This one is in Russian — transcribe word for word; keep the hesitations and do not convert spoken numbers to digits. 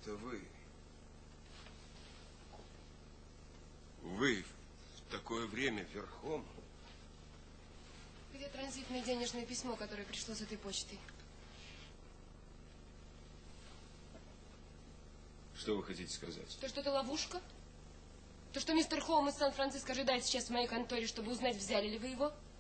это вы. Вы в такое время верхом? Где транзитное денежное письмо, которое пришло с этой почтой? Что вы хотите сказать? То, что это ловушка? То, что мистер Холм из Сан-Франциско ожидает сейчас в моей конторе, чтобы узнать, взяли ли вы его?